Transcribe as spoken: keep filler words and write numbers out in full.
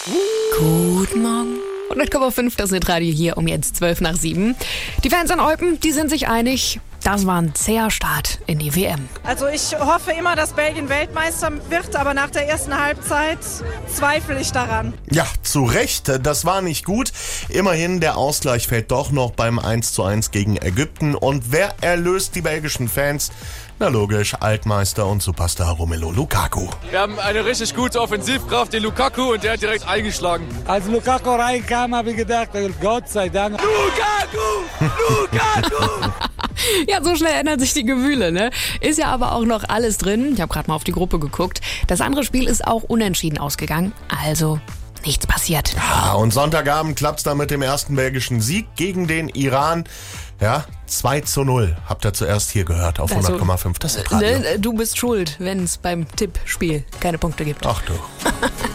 Guten Morgen. hundert Komma fünf, das Hitradio hier um jetzt zwölf nach sieben. Die Fans in Eupen, die sind sich einig, das war ein zäher Start in die W M. Also ich hoffe immer, dass Belgien Weltmeister wird, aber nach der ersten Halbzeit zweifle ich daran. Ja, zu Recht, das war nicht gut. Immerhin, der Ausgleich fällt doch noch beim eins zu eins gegen Ägypten. Und wer erlöst die belgischen Fans? Na logisch, Altmeister und Superstar Romelu Lukaku. Wir haben eine richtig gute Offensivkraft, den Lukaku, und der hat direkt eingeschlagen. Als Lukaku reinkam, habe ich gedacht, Gott sei Dank. Lukaku! Lukaku! Ja, so schnell ändern sich die Gewühle, ne? Ist ja aber auch noch alles drin. Ich habe gerade mal auf die Gruppe geguckt. Das andere Spiel ist auch unentschieden ausgegangen. Also nichts passiert. Ja, und Sonntagabend klappt's dann mit dem ersten belgischen Sieg gegen den Iran. Ja, zwei zu null. Habt ihr zuerst hier gehört auf Also, hundert Komma fünf. Das ist Radio. Ne, du bist schuld, wenn es beim Tippspiel keine Punkte gibt. Ach du.